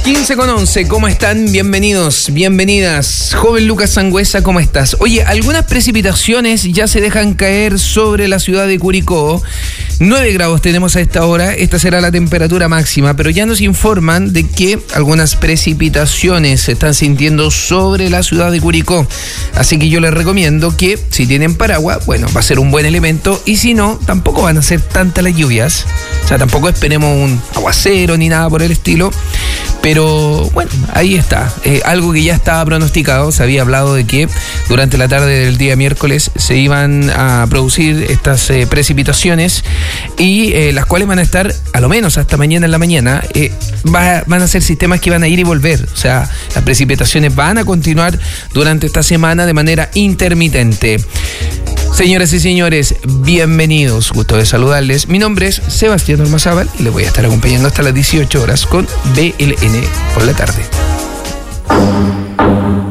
15:11, ¿cómo están? Bienvenidos, bienvenidas. Joven Lucas Sangüesa, ¿cómo estás? Oye, algunas precipitaciones ya se dejan caer sobre la ciudad de Curicó. 9 grados tenemos a esta hora, esta será la temperatura máxima, pero ya nos informan de que algunas precipitaciones se están sintiendo sobre la ciudad de Curicó. Así que yo les recomiendo que si tienen paraguas, bueno, va a ser un buen elemento, y si no, tampoco van a ser tantas las lluvias. O sea, tampoco esperemos un aguacero ni nada por el estilo. Pero bueno, ahí está, algo que ya estaba pronosticado. Se había hablado de que durante la tarde del día miércoles se iban a producir estas precipitaciones y las cuales van a estar a lo menos hasta mañana en la mañana. Van a ser sistemas que van a ir y volver, o sea, las precipitaciones van a continuar durante esta semana de manera intermitente. Señoras y señores, bienvenidos, gusto de saludarles. Mi nombre es Sebastián Ormazábal y les voy a estar acompañando hasta las 18 horas con BLN por la tarde.